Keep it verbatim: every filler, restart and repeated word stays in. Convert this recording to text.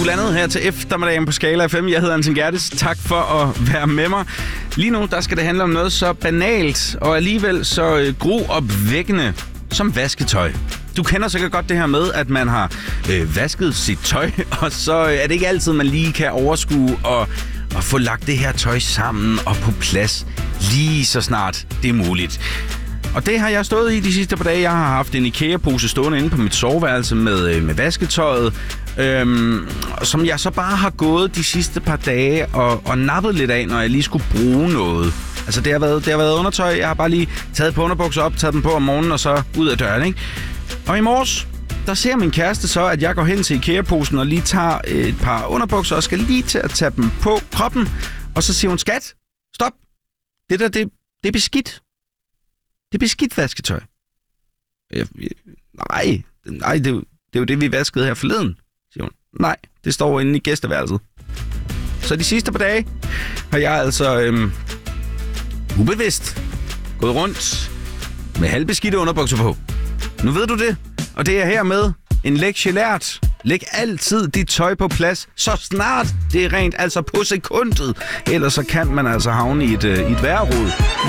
er landet her til eftermiddagen på Skala F M. Jeg hedder Anton Gerdes. Tak for at være med mig. Lige nu der skal det handle om noget så banalt og alligevel så øh, gruopvækkende som vasketøj. Du kender sikkert godt det her med, at man har øh, vasket sit tøj, og så øh, er det ikke altid, man lige kan overskue og, og få lagt det her tøj sammen og på plads lige så snart det er muligt. Og det har jeg stået i de sidste par dage. Jeg har haft en IKEA-pose stående inde på mit soveværelse med, med vasketøjet, øhm, som jeg så bare har gået de sidste par dage og, og nappet lidt af, når jeg lige skulle bruge noget. Altså det har været, det har været undertøj. Jeg har bare lige taget på underbukser op, taget dem på om morgenen og så ud af døren, ikke? Og i morges, der ser min kæreste så, at jeg går hen til IKEA-posen og lige tager et par underbukser og skal lige til at tage dem på kroppen. Og så siger hun, skat, stop. Det der, det, det er beskidt. Det er beskidt vasketøj. Jeg, jeg, nej, nej det, er jo, det er jo det, vi vaskede her forleden, siger hun. Nej, det står inde i gæsteværelset. Så de sidste par dage har jeg altså øhm, ubevidst gået rundt med halvbeskidte underbukser på. Nu ved du det, og det er hermed en lektie lært. Læg altid dit tøj på plads, så snart det er rent, altså på sekundet. Ellers så kan man altså havne i et, øh, i et værrod.